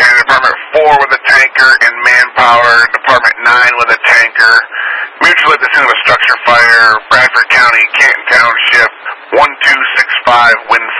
and Department 4 with a tanker and manpower, Department 9 with a tanker. Mutual at the scene of a structure fire, Bradford County, Canton Township, 1265, wind